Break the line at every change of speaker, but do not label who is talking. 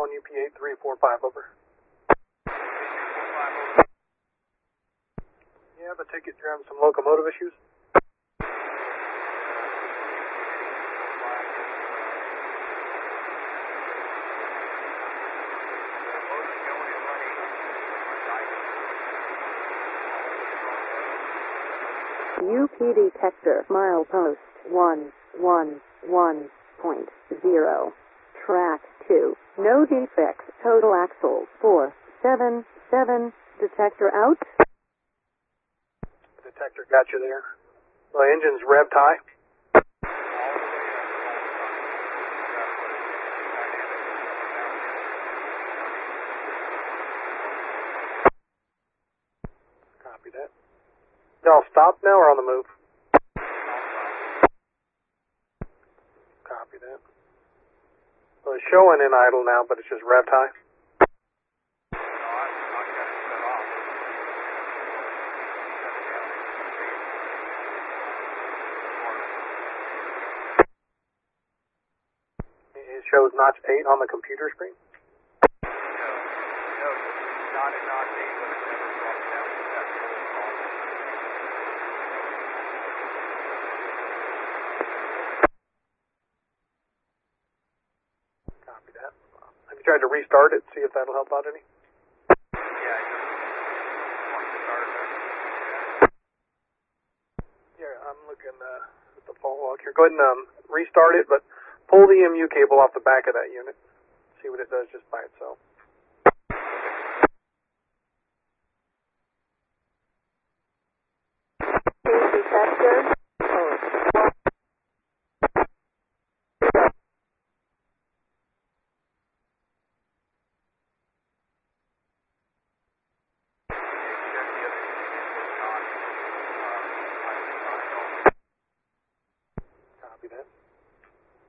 calling UP8345, over. Yeah, the ticket, you're having some locomotive issues?
UP detector, milepost 111.0. Track 2. No defects. Total axle 477. Detector out.
Detector got you there. The engine's revved high. Copy that. Y'all stopped now or on the move? Copy that. So it's showing in idle now, but it's just revved high. It shows notch 8 on the computer screen.
No, not in notch 8, but it's never dropped down to that full call.
Copy that. Have you tried to restart it, see if that'll help out any?
Yeah,
Yeah, I'm looking at the phone log here. Go ahead and restart it, but pull the EMU cable off the back of that unit. See what it does just by itself.
Detector